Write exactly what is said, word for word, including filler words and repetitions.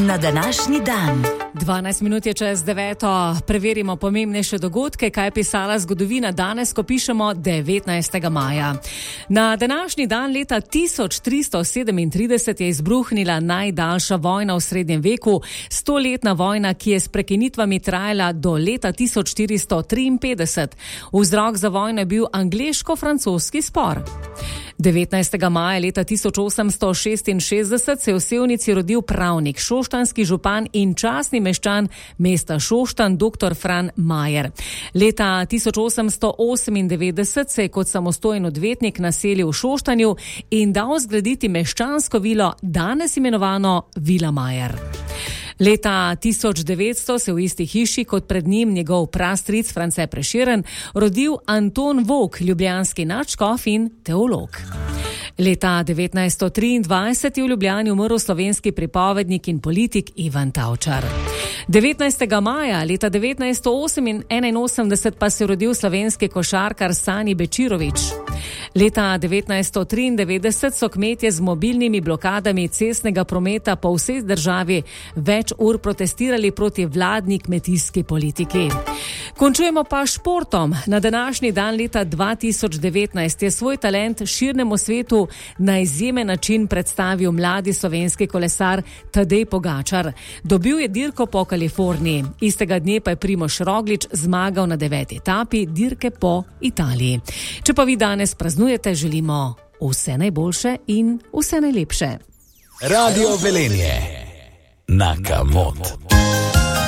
Na današnji dan. dvanajst minut je čez deveto. Preverimo pomembnejše dogodke, kaj je pisala zgodovina danes, ko pišemo devetnajstega maja. Na današnji dan leta tisoč tristo sedemintrideset je izbruhnila najdaljša vojna v srednjem veku, stoletna vojna, ki je s prekinitvami trajala do leta tisoč štiristo triinpetdeset. Vzrok za vojno je bil angleško-francoski spor. devetnajstega maja leta tisoč osemsto šestinšestdeset se je v Sevnici rodil pravnik, šoštanski župan in častni meščan mesta Šoštanj, doktor Fran Majer. Leta tisoč osemsto osemindevetdeset se je kot samostojen odvetnik naselil v Šoštanju in dal zgraditi meščansko vilo, danes imenovano Vila Majer. Leta tisoč devetsto se v isti hiši kot pred njim njegov prastric France Prešeren rodil Anton Vok, ljubljanski nadškof in teolog. Leta devetnajststo triindvajset je v Ljubljani umrl slovenski pripovednik in politik Ivan Tavčar. devetnajstega maja leta devetnajststo enainosemdeset pa se je rodil slovenski košarkar Sani Bečirović. Leta devetnajststo triindevetdeset so kmetje z mobilnimi blokadami cestnega prometa po vsej državi več ur protestirali proti vladni kmetijski politiki. Končujemo pa športom. Na današnji dan leta dva tisoč devetnajst je svoj talent širnemu svetu na izjemen način predstavil mladi slovenski kolesar Tadej Pogačar. Dobil je dirko po Kaliforniji. Istega dne pa je Primož Roglič zmagal na deveti etapi dirke po Italiji. Če pa vi danes praznujete, želimo vse najboljše in vse najlepše. Radio Velenje. Na Kamot.